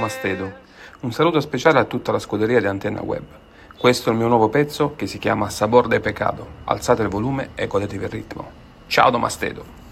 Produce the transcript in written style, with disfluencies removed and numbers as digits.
Mastedo. Un saluto speciale a tutta la scuderia di Antenna Web. Questo è il mio nuovo pezzo che si chiama Sabor de Pecado. Alzate il volume e godetevi il ritmo. Ciao da Mastedo!